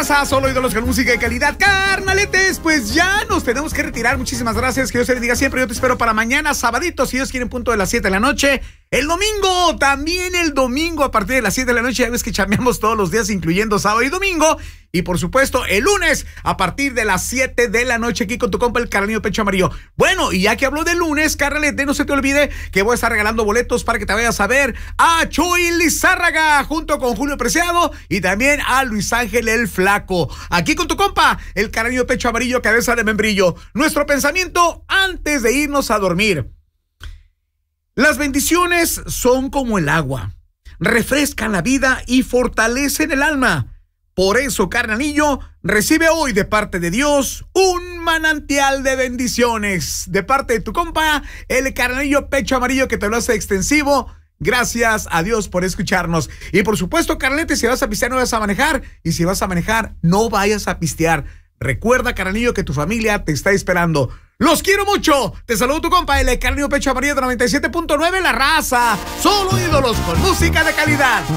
a Solo Ídolos con música de calidad. Carnaletes, pues ya nos tenemos que retirar. Muchísimas gracias, que Dios te bendiga siempre. Yo te espero para mañana, sabadito, si Dios quiere, en punto de las 7 de la noche. El domingo, también el domingo a partir de las 7 de la noche. Ya ves que chambeamos todos los días, incluyendo sábado y domingo. Y por supuesto, el lunes a partir de las 7 de la noche aquí con tu compa el Carnalillo Pecho Amarillo. Bueno, y ya que habló de lunes, carnalete, no se te olvide que voy a estar regalando boletos para que te vayas a ver a Chuy Lizárraga junto con Julio Preciado y también a Luis Ángel el Flaco. Aquí con tu compa, el Carnalillo Pecho Amarillo, cabeza de membrillo. Nuestro pensamiento antes de irnos a dormir. Las bendiciones son como el agua. Refrescan la vida y fortalecen el alma. Por eso, carnalillo, recibe hoy de parte de Dios un manantial de bendiciones. De parte de tu compa, el Carnalillo Pecho Amarillo, que te lo hace extensivo. Gracias a Dios por escucharnos. Y por supuesto, carnalete, si vas a pistear no vas a manejar. Y si vas a manejar, no vayas a pistear. Recuerda, carnalillo, que tu familia te está esperando. ¡Los quiero mucho! Te saludo tu compa, el Carnalillo Pecho Amarillo de 97.9, La Raza. Solo ídolos con música de calidad.